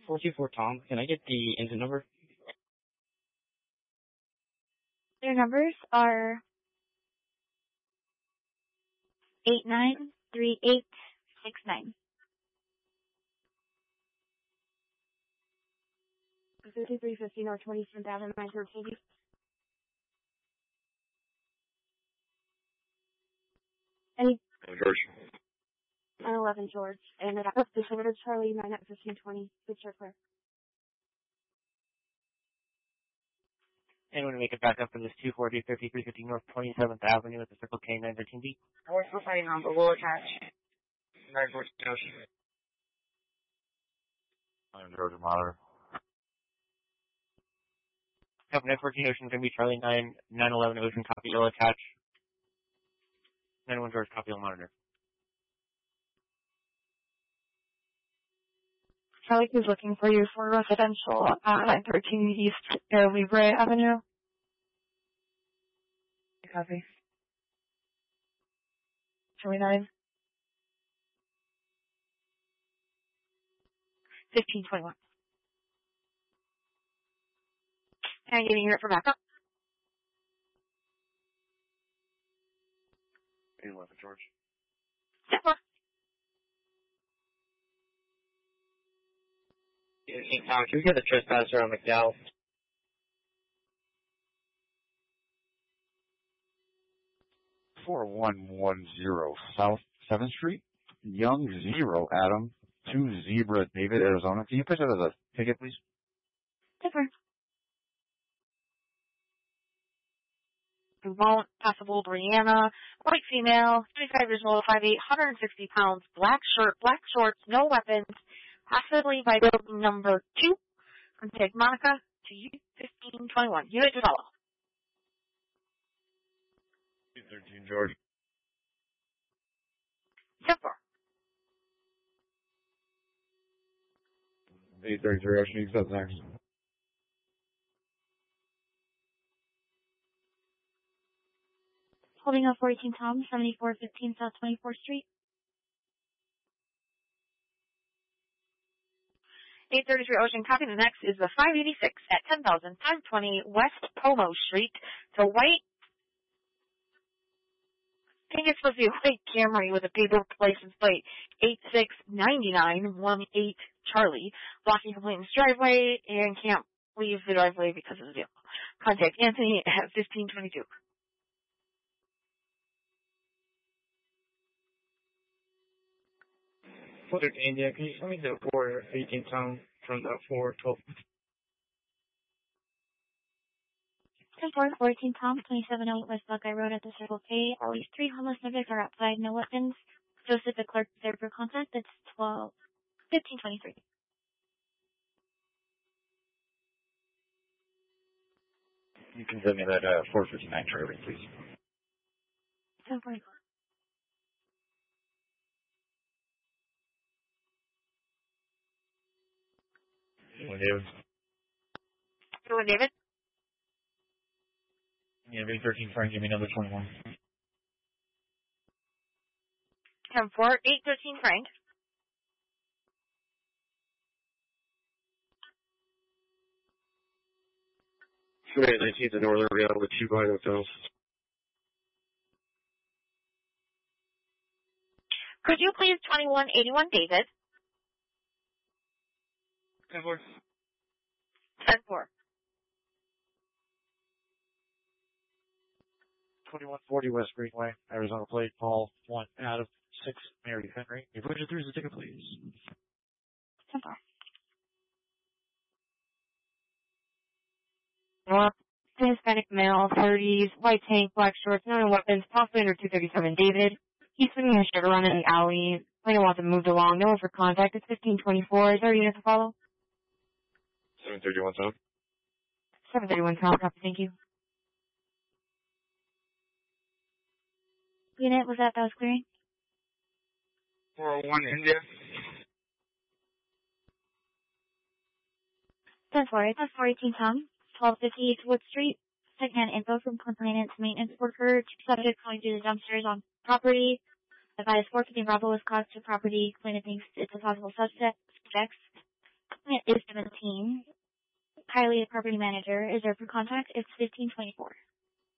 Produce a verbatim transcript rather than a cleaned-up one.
four two four Tom, can I get the engine number? Their numbers are eight nine three eight six nine. fifty-three fifty North twenty-seventh Avenue, nine thirteen. Any? George. nine eleven George. And then up to Charlie, nine at fifteen twenty. Good short clear. Anyone to make it back up for this two forty, fifty-three fifty North twenty-seventh Avenue at the Circle K nine thirteen B? North fighting on the low attach. nine fourteen Ocean. I'm Georgia Monitor. Up nine fourteen Ocean, going to be Charlie nine, nine eleven Ocean, copy ill attach. nine one George, copy ill monitor. Charlie is looking for you for residential, uh, nine thirteen East Air Libre Avenue. Copy. Charlie nine. fifteen twenty-one. Can I get a unit for backup? eight eleven George. Yeah. Tom, can we get the trespasser on McDowell? four one one zero South seventh Street. Young Zero Adam. two Zebra David, Arizona. Can you put that as a ticket, please? Different. Won't, passable Brianna, white female, twenty-five years old, five eight, one hundred sixty pounds, black shirt, black shorts, no weapons, possibly by building number two. Contact Monica to you, fifteen twenty-one. Unit to follow. eight thirteen George. ten four. eight thirty-three Ocean, accept next. Holding up four eighteen Tom, seventy-four fifteen South twenty-fourth Street. eight thirty-three Ocean, copy. The next is the five eighty-six at ten thousand five twenty West Pomo Street. The white, I think it's supposed to be a white Camry with a paper license plate eight six nine nine one eight Charlie. Blocking complainant's driveway and can't leave the driveway because of the vehicle. Contact Anthony at fifteen twenty-two. Footer India, can you tell me the four eighteen Tom from the four twelve? ten four, fourteen Tom, twenty-seven oh eight West Buckeye Road at the Circle K. At least three homeless subjects are outside, no weapons. Joseph, the clerk, there for contact. That's twelve, fifteen twenty-three. You can send me that uh, four fifty-nine Charlie, please. ten four. Anyone, David? Anyone, David? Yeah, eight thirteen Frank, give me number twenty-one. ten four, eight thirteen Frank. Sure, I see the Northern Real with two blind hotels. Could you please twenty-one eighty-one David? ten four. ten four. twenty-one forty West Greenway, Arizona plate, Paul, one out of six, Mary Henry. If we through the ticket, please. ten four. Well, Hispanic male, thirties, white tank, black shorts, no weapons, possibly under two thirty-seven David. He's swinging his shirt around in the alley. Plaintiff wants him moved along. No one for contact. It's fifteen twenty-four. Is there a unit to follow? seven thirty-one Tom. seven thirty-one Tom. Copy. Thank you. Unit, was that that was clearing? four oh one India. ten four. That's four eighteen Tom. twelve fifty Wood Street. Second-hand info from complainant's maintenance worker. Two subjects going through the dumpsters on property. Advice four fifty Bravo was caused to property. Complainant thinks it's a possible subject. Subjects. It is seventeen. Kylie, the property manager, is there for contact? It's fifteen twenty-four.